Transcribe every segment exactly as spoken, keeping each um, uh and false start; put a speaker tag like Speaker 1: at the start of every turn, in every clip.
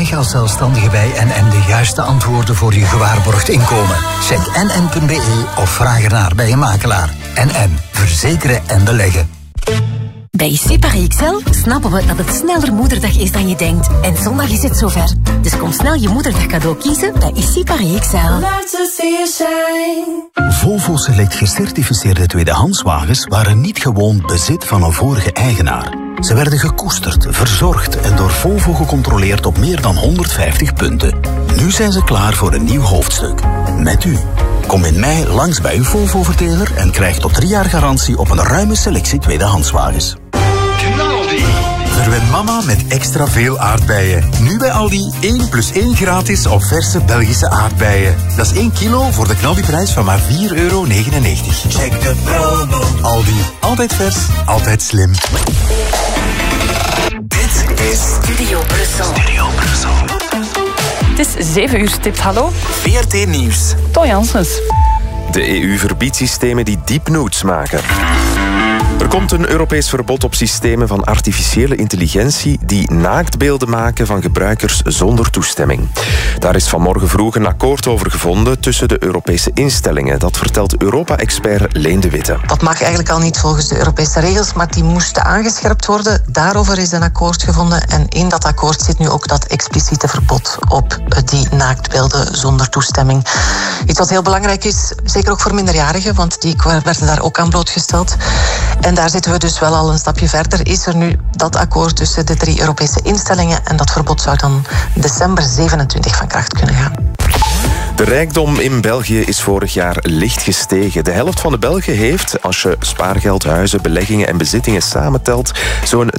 Speaker 1: Zeg als zelfstandige bij N N de juiste antwoorden voor je gewaarborgd inkomen. Check n n punt b e of vraag ernaar bij een makelaar. N N. Verzekeren en beleggen.
Speaker 2: Bij I C Paris X L snappen we dat het sneller moederdag is dan je denkt. En zondag is het zover. Dus kom snel je moederdag cadeau kiezen bij I C Paris X L.
Speaker 3: Volvo Select gecertificeerde tweedehandswagens waren niet gewoon bezit van een vorige eigenaar. Ze werden gekoesterd, verzorgd en door Volvo gecontroleerd op meer dan honderdvijftig punten. Nu zijn ze klaar voor een nieuw hoofdstuk. Met u. Kom in mei langs bij uw Volvo-verteler en krijg tot drie jaar garantie op een ruime selectie tweedehandswagens.
Speaker 4: Knaldi. Verwen mama met extra veel aardbeien. Nu bij Aldi één plus één gratis op verse Belgische aardbeien. Dat is één kilo voor de Knaldi-prijs van maar vier euro negenennegentig. Check de promo. Aldi. Altijd vers, altijd slim.
Speaker 5: Dit is
Speaker 2: Studio Brussel.
Speaker 5: Studio Brussel.
Speaker 6: Het is zeven uur stipt. Hallo.
Speaker 5: V R T Nieuws.
Speaker 6: Toy Janssens.
Speaker 7: De E U verbiedt systemen die deep nudes maken. Er komt een Europees verbod op systemen van artificiële intelligentie die naaktbeelden maken van gebruikers zonder toestemming. Daar is vanmorgen vroeg een akkoord over gevonden tussen de Europese instellingen. Dat vertelt Europa-expert Leen de Witte.
Speaker 8: Dat mag eigenlijk al niet volgens de Europese regels, maar die moesten aangescherpt worden. Daarover is een akkoord gevonden en in dat akkoord zit nu ook dat expliciete verbod op die naaktbeelden zonder toestemming. Iets wat heel belangrijk is, zeker ook voor minderjarigen, want die werden daar ook aan blootgesteld. En daar zitten we dus wel al een stapje verder. Is er nu dat akkoord tussen de drie Europese instellingen en dat verbod zou dan december zevenentwintig van kracht kunnen gaan.
Speaker 7: De rijkdom in België is vorig jaar licht gestegen. De helft van de Belgen heeft, als je spaargeld, huizen, beleggingen en bezittingen samentelt, zo'n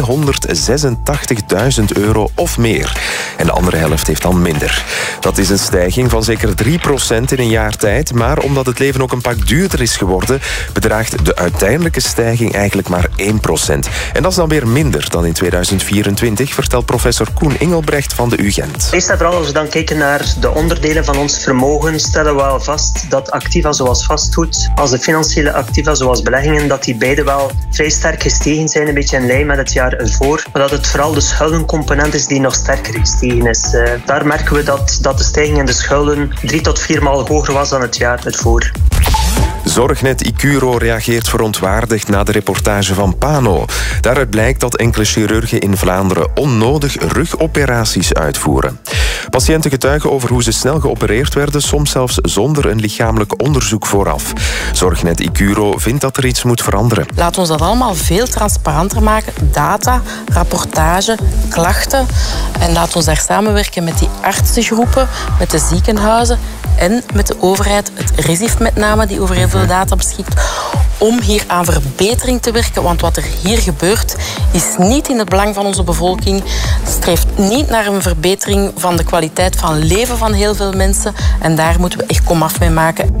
Speaker 7: tweehonderdzesentachtigduizend euro of meer. En de andere helft heeft dan minder. Dat is een stijging van zeker drie procent in een jaar tijd, maar omdat het leven ook een pak duurder is geworden, bedraagt de uiteindelijke stijging eigenlijk maar één procent. En dat is dan weer minder dan in tweeduizend vierentwintig, vertelt professor Koen Engelbrecht van de U Gent.
Speaker 9: Eerst en vooral als we dan kijken naar de onderdelen van ons vermogen, stellen we wel vast dat activa zoals vastgoed als de financiële activa zoals beleggingen, dat die beide wel vrij sterk gestegen zijn, een beetje in lijn met het jaar ervoor. Maar dat het vooral de schuldencomponent is die nog sterker gestegen is. Uh, daar merken we dat, dat de stijging in de schulden drie tot vier maal hoger was dan het jaar ervoor.
Speaker 7: Zorgnet Icuro reageert verontwaardigd na de reportage van Pano. Daaruit blijkt dat enkele chirurgen in Vlaanderen onnodig rugoperaties uitvoeren. Patiënten getuigen over hoe ze snel geopereerd werden, soms zelfs zonder een lichamelijk onderzoek vooraf. Zorgnet Icuro vindt dat er iets moet veranderen.
Speaker 10: Laat ons dat allemaal veel transparanter maken. Data, rapportage, klachten. En laat ons daar samenwerken met die artsengroepen, met de ziekenhuizen en met de overheid, het RISIF met name, die over heel veel data beschikt, om hier aan verbetering te werken. Want wat er hier gebeurt, is niet in het belang van onze bevolking. Het streeft niet naar een verbetering van de kwaliteit van leven van heel veel mensen. En daar moeten we echt komaf mee maken.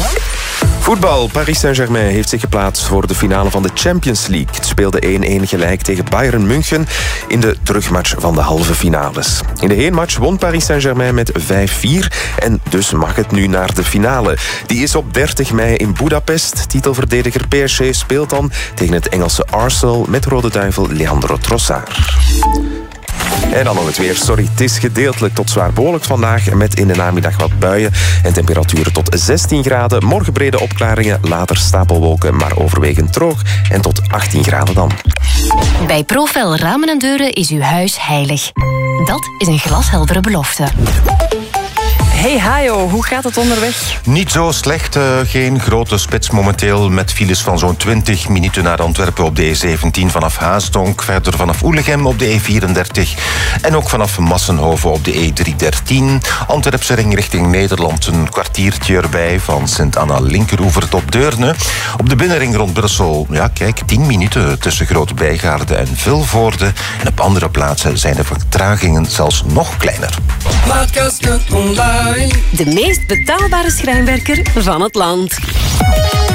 Speaker 7: Voetbal. Paris Saint-Germain heeft zich geplaatst voor de finale van de Champions League. Het speelde één-één gelijk tegen Bayern München in de terugmatch van de halve finales. In de heenmatch won Paris Saint-Germain met vijf vier en dus mag het nu naar de finale. Die is op dertig mei in Budapest. Titelverdediger P S G speelt dan tegen het Engelse Arsenal met rode duivel Leandro Trossard. En dan nog het weer. Sorry, het is gedeeltelijk tot zwaar bewolkt vandaag met in de namiddag wat buien en temperaturen tot zestien graden. Morgen brede opklaringen, later stapelwolken, maar overwegend droog en tot achttien graden dan.
Speaker 2: Bij Profel Ramen en Deuren is uw huis heilig. Dat is een glasheldere belofte.
Speaker 6: Hey Hajo, hoe gaat het onderweg?
Speaker 11: Niet zo slecht. Uh, geen grote spits momenteel met files van zo'n twintig minuten naar Antwerpen op de E zeventien vanaf Haasdonk. Verder vanaf Oelegem op de E vierendertig. En ook vanaf Massenhoven op de E driehonderddertien. Antwerpse ring richting Nederland een kwartiertje erbij van Sint-Anna Linkeroever tot Deurne. Op de binnenring rond Brussel, ja kijk, tien minuten tussen Grote Bijgaarde en Vilvoorde. En op andere plaatsen zijn de vertragingen zelfs nog kleiner.
Speaker 2: De meest betaalbare schrijnwerker van het land.